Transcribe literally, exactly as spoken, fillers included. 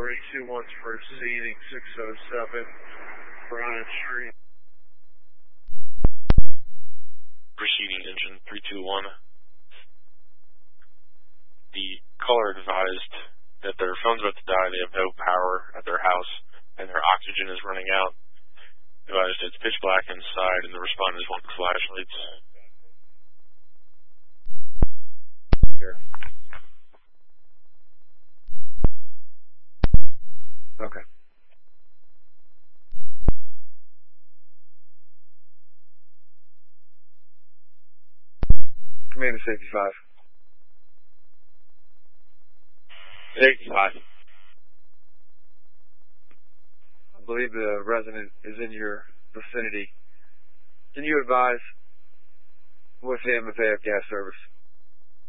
three two one's proceeding, six oh seven Bryant Street. Proceeding engine three two one. The caller advised that their phone's about to die, they have no power at their house, and their oxygen is running out. Advised it's pitch black inside, and the responders want flashlights. Here. Okay. Commander Safety five. Safety five. I believe the resident is in your vicinity. Can you advise with him if they have gas service?